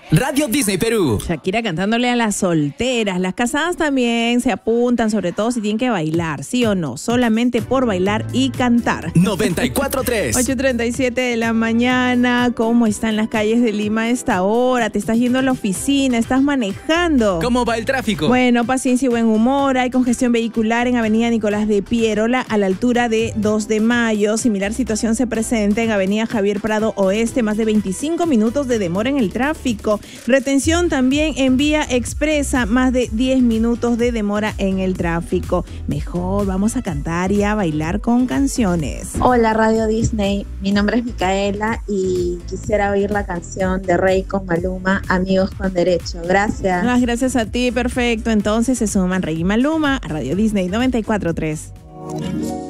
Radio Disney Perú. Shakira cantándole a las solteras. Las casadas también se apuntan, sobre todo si tienen que bailar, ¿sí o no? Solamente por bailar y cantar. 94.3. 8:37 de la mañana. ¿Cómo están las calles de Lima a esta hora? ¿Te estás yendo a la oficina? ¿Estás manejando? ¿Cómo va el tráfico? Bueno, paciencia y buen humor. Hay congestión vehicular en Avenida Nicolás de Piérola a la altura de 2 de Mayo. Similar situación se presenta en Avenida Javier Prado Oeste. Más de 25 minutos de demora en el tráfico. Retención también en Vía Expresa, más de 10 minutos de demora en el tráfico. Mejor vamos a cantar y a bailar con canciones. Hola Radio Disney, mi nombre es Micaela y quisiera oír la canción de Rey con Maluma, Amigos con Derecho. Gracias. Gracias a ti, perfecto. Entonces se suman Rey y Maluma a Radio Disney 94.3.